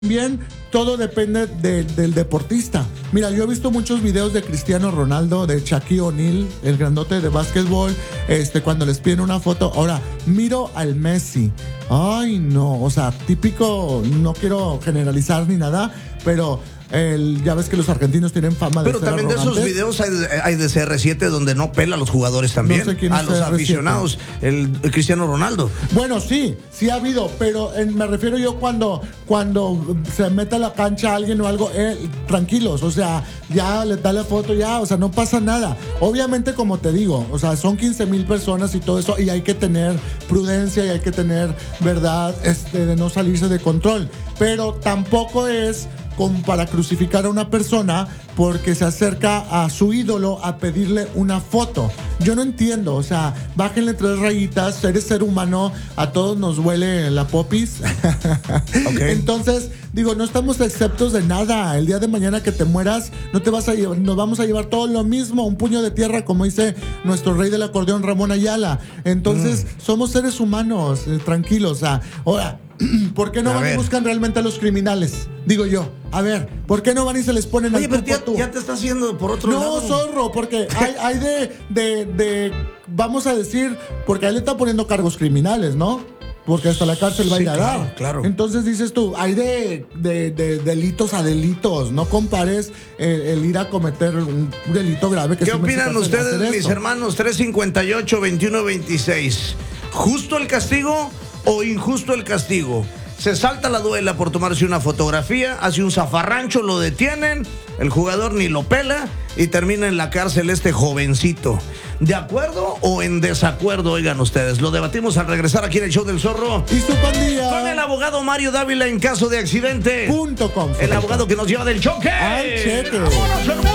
También todo depende del deportista. Mira, yo he visto muchos videos de Cristiano Ronaldo, de Shaquille O'Neal, el grandote de básquetbol, cuando les piden una foto. Ahora, miro al Messi. Ay, no, o sea, típico, no quiero generalizar ni nada, pero ya ves que los argentinos tienen fama de ser también arrogantes. De esos videos hay de CR7 donde no pela a los jugadores también, no sé quién es a los CR7. aficionados, el Cristiano Ronaldo. Bueno, sí ha habido, pero me refiero yo cuando se mete a la cancha alguien o algo, tranquilos, o sea, ya le da la foto, ya, o sea, no pasa nada. Obviamente, como te digo, o sea, son 15,000 personas y todo eso, y hay que tener prudencia y hay que tener, verdad, de no salirse de control, pero tampoco es como para crucificar a una persona porque se acerca a su ídolo a pedirle una foto. Yo no entiendo, o sea, bájenle 3 rayitas, eres ser humano, a todos nos huele la popis. Okay. Entonces, digo, no estamos exceptos de nada. El día de mañana que te mueras, no te vas a llevar, nos vamos a llevar todo lo mismo, un puño de tierra, como dice nuestro rey del acordeón, Ramón Ayala. Entonces, somos seres humanos, tranquilos. O sea, ahora, ¿por qué no van y buscan realmente a los criminales? Digo yo, a ver, ¿por qué no van y se les ponen al tú? Ya te está haciendo por otro lado. No, zorro, porque hay de, vamos a decir, porque a él le están poniendo cargos criminales, ¿no? Porque hasta la cárcel va a ir a dar. Claro. Entonces dices tú, hay de delitos a delitos. No compares el ir a cometer un delito grave. ¿Qué opinan ustedes, mis hermanos? 358-2126. ¿Justo el castigo o injusto el castigo? Se salta la duela por tomarse una fotografía, hace un zafarrancho, lo detienen, el jugador ni lo pela y termina en la cárcel este jovencito. ¿De acuerdo o en desacuerdo? Oigan ustedes, lo debatimos al regresar aquí en el Show del Zorro y su pandilla con el abogado Mario Dávila en caso de accidente. .com. El abogado que nos lleva del choque. Al cheque. ¡Vámonos,